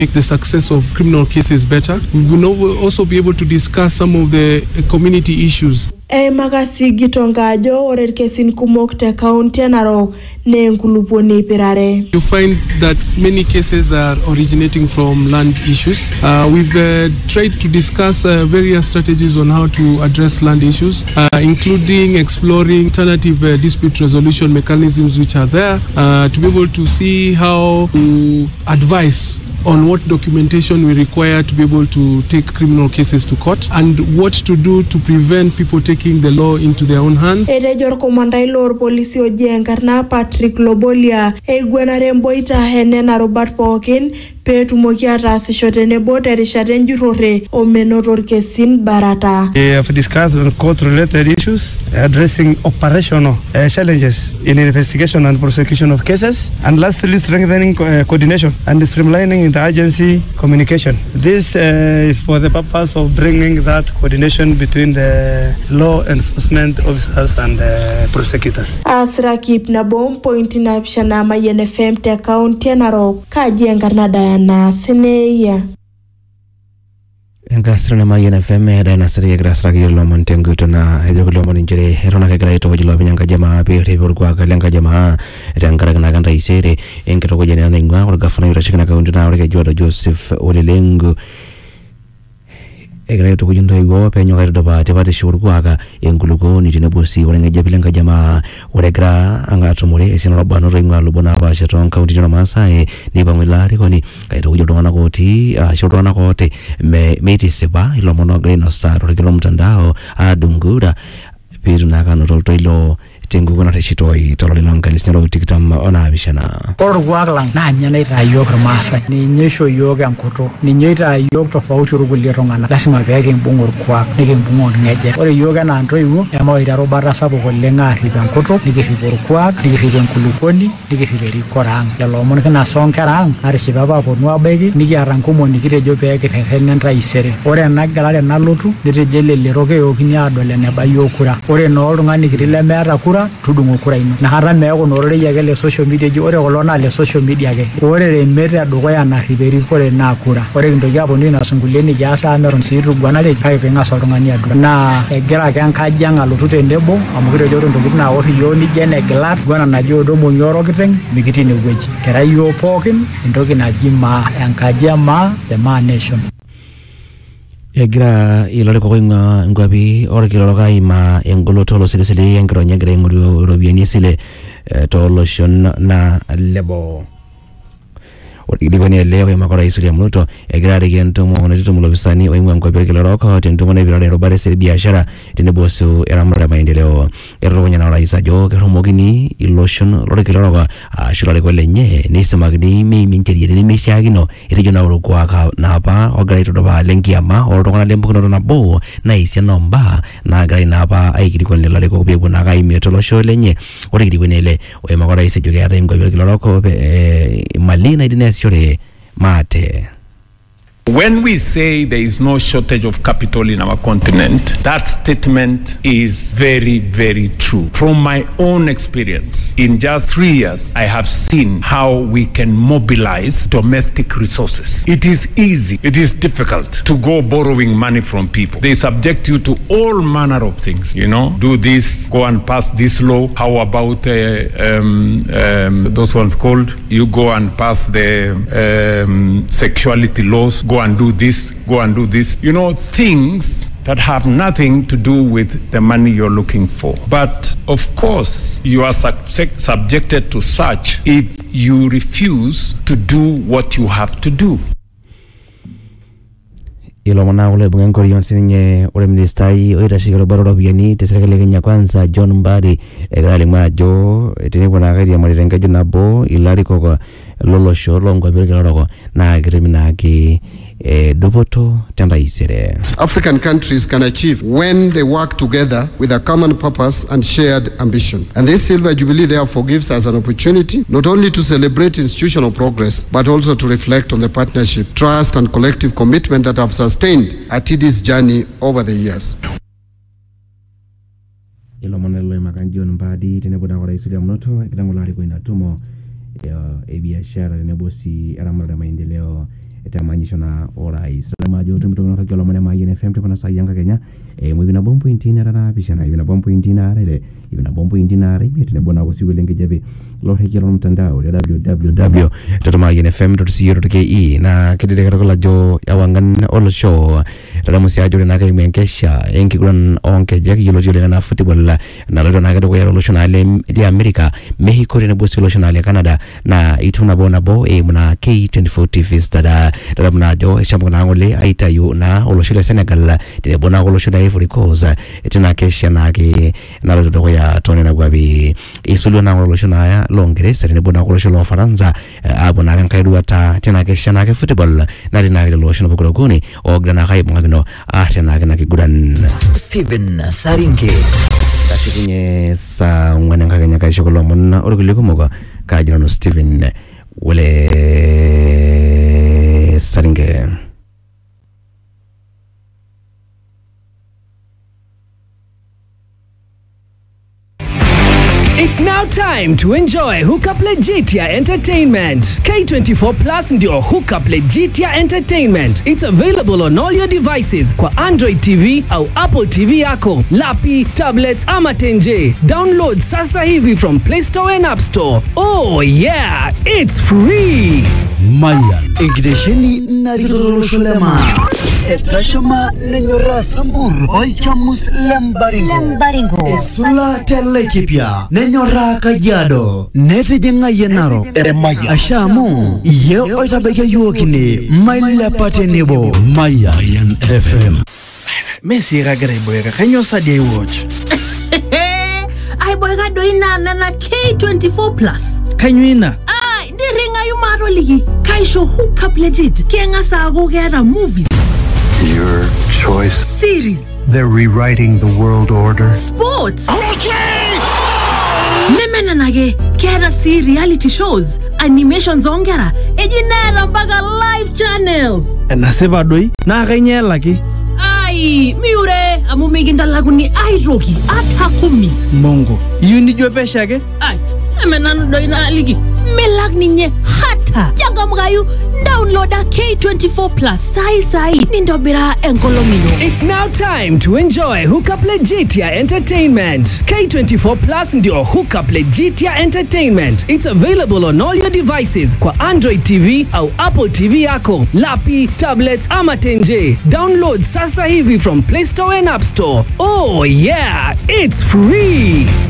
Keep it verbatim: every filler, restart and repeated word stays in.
make the success of criminal cases better. We will also be able to discuss some of the community issues. E magasi gitonga ajo ore kesin kumok te county Narok ne nkuluponi pirare. You find that many cases are originating from land issues. Uh, we've uh, tried to discuss uh, various strategies on how to address land issues, uh, including exploring alternative uh, dispute resolution mechanisms which are there, uh, to be able to see how to advise on what documentation we require to be able to take criminal cases to court and what to do to prevent people taking the law into their own hands. Erejor komandai lor polisi ojenkarna Patrick Lobolia egwenare mboita henena Robert Pokin petumoki atasisho tenebo terishata enjurore omenotor kesin barata. We have discussed on court-related issues, addressing operational uh, challenges in investigation and prosecution of cases, and lastly strengthening uh, coordination and streamlining the agency communication. This uh, is for the purpose of bringing that coordination between the law enforcement officers and the prosecutors. Asra keep na bom point na pshana Mayen F M te county Narok kajengarna Diana Seneya. Engasra na Mayen F M Diana Seneya grasra gilo montengu tona hedoglo moninjere herona ke gra ito wajilo binyanga jama pe rebor kwa kalenga jama rangara na ganda isere enkero ko jena ngwa ko gafana yurashikana kaunti na ore jodo Joseph Olelengu egera to kujindo igo penyo ga doba te bate shuru kwaga engulugo ni tinebosi orenga jabilenga jama oregra anga tomore esino bano ringwa lubona ba shaton kaunti na Masai ni bamilari koni kaito kujodo na koti shuru na kote me meti seba ilo mono greno saro kilo mtandao adungura piru na kanu rolto ilo tengu kuna reshitoi tolole longa lisinyo tikitam ona abishana kor gwaglang na nyana ita yok Masai ni nyesho yoga nkuto ni nyeta yok tofauti ruguli rongana lazima bege mbungor kwa nige mbungor ngeje ore yoga na ndo iwo ema ira robara sabo kolenga riba nkuto nige ribor kwa nige riben kulukoni nige riberi korang lelo mon kana sonkarang arishi baba ko nwa bege nige arankumo nige jo bege renen raisere ore na galare na lotu nige jele leroke yokini adole ne bayokura ore no ngani kirile mera kura tudungo kura ino na hara meko norore yagele social media ji ore kolona le social media ge ore re meta dogoya na riberi kore na kura ore ndo yabo ni na sunguleni ya sa meron siru gwanale kai penga sorongani adu na egera kan kajanga lutute ndebo amugire joro ndo gitna ori yoni jene glat gwana na jodo mo nyoro kiteng mikiti ne gweji kera yo pokin ndoki na jima yankajama the man nation egira ilole ko inga ngwabi ore kilolo kai ma engolo tolo sile sile engro nyagre nguru robieni sile tolo shon na lebo Igibani leo ya makora isuri ya mnuto egira regento mo onetito mulobisani oimwa ngwabi kilolo ko tentumo ne birale robare sile biashara tenebosu eramara maendeleo erro nyana la isajo kero mogini ilotion lore kilolo ko ashura ko lenye ni samagni mi minteri ni mishagino irijo na urukwa ka na pa ogarito doba lenki ama orokana lembu no na bo na isia nomba na gai na pa aikiri ko lele ko be bona gai metolo sho lenye ore kiri wenele o makora isajo ga rem ko be kilolo ko malina idines yore mate. When we say there is no shortage of capital in our continent, that statement is very, very true. From my own experience, in just three years, I have seen how we can mobilize domestic resources. It is easy, it is difficult to go borrowing money from people. They subject you to all manner of things, you know, do this, go and pass this law. How about uh, um, um, those ones called? You go and pass the um, sexuality laws, go and do this, go and do this. You know, things that have nothing to do with the money you're looking for. But of course, you are subject, subjected to such if you refuse to do what you have to do. Ilo mwana ule bungengo yonsinye ule ministai oira shikalo baroro biani teserikali Kenya Kwanza John Mbadi egrali majo tenebo na gari ya malirenga junabo ilari koko lolo sholo ngwabire kiloroko na agrimina ki eh, doboto tenda isere. African countries can achieve when they work together with a common purpose and shared ambition. And this Silver Jubilee therefore gives us an opportunity not only to celebrate institutional progress, but also to reflect on the partnership, trust and collective commitment that have sustained at this journey over the years. Ilo monelo makanjo Mbadi tenebo na rais William Ruto ekidangula liko inatumo e biashara tenebo si eramara maendeleo etamanyisho na orais majo tumito na kagelo mane ma N F M tukona sayanga Kenya e mu bina bombo intina rara bishana ibina bombo intina rele ibina bombo intina rele metene bona wasiwelenge jabe lo hekelo mtandao w w w dot ma n f m dot co dot k e na kedede katola jo yawangan all show tada musiajo na kai menkesha enki kuran onke jaki yolo jole na football na lo na kedo ya lotionale ya America Mexico ne bosi lotionale Canada na ituna bona bo e muna K twenty-four T V stada tada muna jo shamuna ngole aitayo na oloshile Senegal de bona oloshile Ivory Coast etina kesha na ke na lo do ya tone na gwabi isulu na oloshona longere sari ne bona oloshile Faransa abona kan kaidu ata tena kesha na ke football na dina ke loshona bokolo goni o grana kai magno ah tena ke na ke gudan Steven Saringe tashikunye sa ngwana ngakanya ka shokolo monna orugule kumoga ka jino Steven wele Saringe. It's now time to enjoy Hookup Legitia Entertainment. K twenty-four Plus ndio Hookup Legitia Entertainment. It's available on all your devices kwa Android T V au Apple T V yako, lapi, tablets ama tenje. Download sasa hivi from Play Store and App Store. Oh yeah, it's free. Mayan Igdesheni Naridolosholema Etashama Nenyora Sambur Oichamus Lembaringo Lembaringo Esula Telekipia Nenyora Kajado Nete Jenga Yenaro Emaya Ashamu Ye Oitabeke Yuokini Maila Patenebo Mayan F M Messi Ragare Boyga Kanyo Sadia watch I boyga doina na K twenty-four Plus Kanyuina Ai ndi ringa yumaro ligi Kaisho Hookup Legit Kenga sago gera movies Your choice. Series. They're rewriting the world order. Sports. Nemena nage kera si reality shows, animations ongera, ejinera mpaka live channels. Naseba doi na kanya laki. Ai, miure amumiginda laguni ai roki atakumi. Mongo, yuni jope shake? Ai, emena doi na ligi. Melag ninye hata. Jaga mgayu downloada K twenty-four Plus sai sai nindobira enkolomino. It's now time to enjoy Hookup Legitia Entertainment. K twenty-four Plus ndio Hookup Legitia Entertainment. It's available on all your devices kwa Android T V au Apple T V yako, lapi, tablets ama tenje. Download sasa hivi from Play Store and App Store. Oh yeah, it's free.